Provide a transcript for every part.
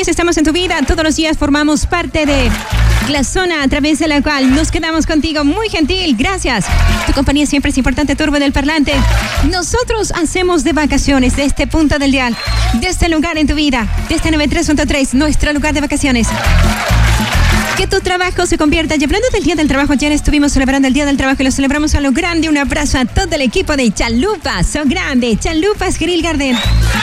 días estamos en tu vida, todos los días formamos parte de la zona a través de la cual nos quedamos contigo. Muy gentil, gracias. Tu compañía siempre es importante, Turbo del Parlante. Nosotros hacemos de vacaciones de este punto del dial, de este lugar en tu vida, de este 93.3, nuestro lugar de vacaciones. Que tu trabajo se convierta. Y hablando del Día del Trabajo, ayer estuvimos celebrando el Día del Trabajo y lo celebramos a lo grande. Un abrazo a todo el equipo de Chalupas, So Grande, Chalupas Grill Garden.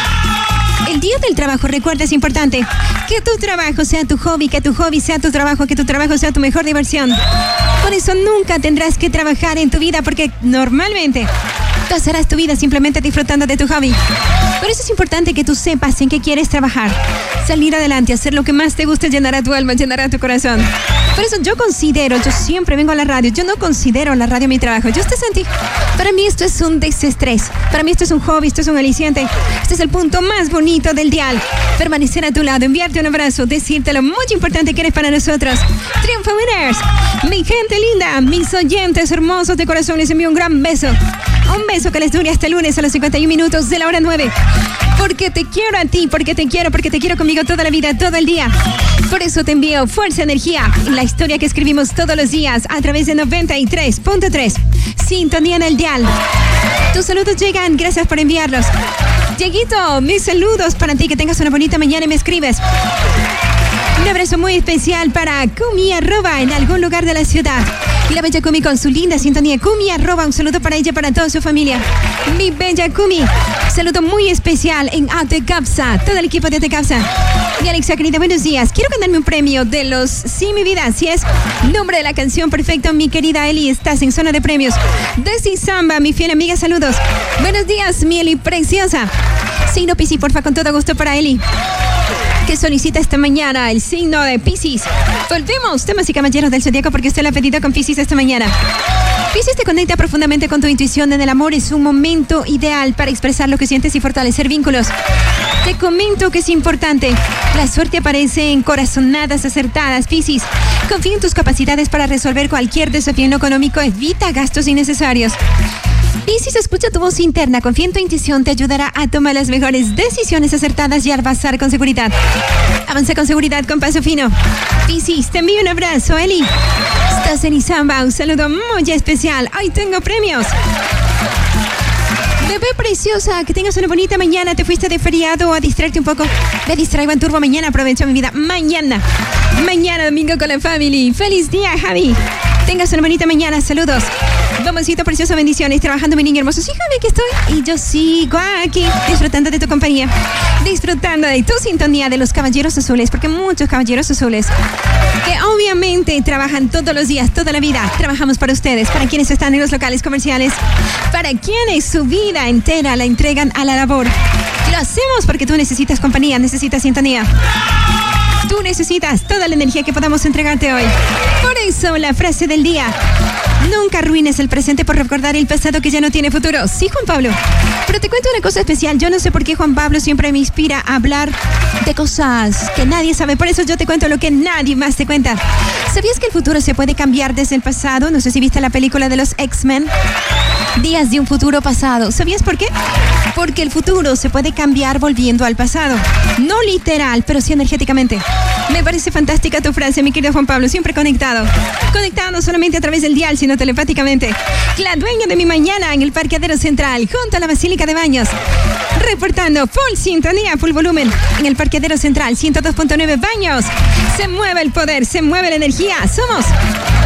El Día del Trabajo, recuerda, es importante que tu trabajo sea tu hobby, que tu hobby sea tu trabajo, que tu trabajo sea tu mejor diversión. Por eso nunca tendrás que trabajar en tu vida, porque normalmente pasarás tu vida simplemente disfrutando de tu hobby. Por eso es importante que tú sepas en qué quieres trabajar, salir adelante, hacer lo que más te guste, llenará tu alma, llenará tu corazón. Por eso yo siempre vengo a la radio, yo no considero la radio mi trabajo. Yo sentí, para mí esto es un desestrés, para mí esto es un hobby, esto es un aliciente. Este es el punto más bonito del dial. Permanecer a tu lado, enviarte un abrazo, decirte lo muy importante que eres para nosotros. Triunfo Winners, mi gente linda, mis oyentes hermosos de corazón, les envío un gran beso. Un beso que les dure hasta el lunes a los 51 minutos de la hora 9. Porque te quiero a ti, porque te quiero conmigo toda la vida, todo el día. Por eso te envío fuerza, energía, la historia que escribimos todos los días a través de 93.3. Sintonía en el dial. Tus saludos llegan, gracias por enviarlos. Dieguito, mis saludos para ti, que tengas una bonita mañana y me escribes. Un abrazo muy especial para Kumi Arroba en algún lugar de la ciudad. Y la bella Kumi con su linda sintonía. Kumi Arroba, un saludo para ella, para toda su familia. Mi bella Kumi, saludo muy especial en Atecapsa, todo el equipo de Atecapsa. Y Alexa, querida, buenos días. Quiero ganarme un premio de los Sí, mi vida. Así es, nombre de la canción, perfecto. Mi querida Eli, estás en zona de premios. Desi Samba, mi fiel amiga, saludos. Buenos días, mi Eli preciosa. Signo Piscis, porfa, con todo gusto para Eli, que solicita esta mañana el signo de Piscis. Volvemos, damas y caballeros del zodiaco, porque usted lo ha pedido con Piscis esta mañana. Piscis te conecta profundamente con tu intuición. En el amor es un momento ideal para expresar lo que sientes y fortalecer vínculos. Te comento que es importante. La suerte aparece en corazonadas acertadas, Piscis. Confía en tus capacidades para resolver cualquier desafío económico. Evita gastos innecesarios. Piscis, escucha tu voz interna, confía en tu intuición, te ayudará a tomar las mejores decisiones acertadas y a avanzar con seguridad. Avanza con seguridad, con paso fino. Piscis, te envío un abrazo, Eli. Estás en Izamba, un saludo muy especial. Hoy tengo premios. Bebé preciosa, que tengas una bonita mañana. ¿Te fuiste de feriado a distraerte un poco? Me distraigo en Turbo mañana, aprovecho mi vida. Mañana domingo con la family. ¡Feliz día, Javi! Tengas una bonita mañana, saludos. Bombocito precioso, bendiciones, trabajando mi niño hermoso. Sí, Javi, que estoy. Y yo sigo aquí, disfrutando de tu compañía, disfrutando de tu sintonía, de los caballeros azules, porque muchos caballeros azules que obviamente trabajan todos los días, toda la vida. Trabajamos para ustedes, para quienes están en los locales comerciales, para quienes su vida entera la entregan a la labor. Lo hacemos porque tú necesitas compañía, necesitas sintonía. Tú necesitas toda la energía que podamos entregarte hoy. Por eso la frase del día: nunca arruines el presente por recordar el pasado que ya no tiene futuro. Sí, Juan Pablo. Pero te cuento una cosa especial. Yo no sé por qué Juan Pablo siempre me inspira a hablar de cosas que nadie sabe. Por eso yo te cuento lo que nadie más te cuenta. ¿Sabías que el futuro se puede cambiar desde el pasado? No sé si viste la película de los X-Men, Días de un futuro pasado. ¿Sabías por qué? Porque el futuro se puede cambiar volviendo al pasado. No literal, pero sí energéticamente. Me parece fantástica tu frase, mi querido Juan Pablo. Siempre conectado. Conectado no solamente a través del dial, sino telepáticamente. La dueña de mi mañana en el parqueadero central, junto a la Basílica de Baños. Reportando full sintonía, full volumen. En el parqueadero central, 102.9 Baños. Se mueve el poder, se mueve la energía. Somos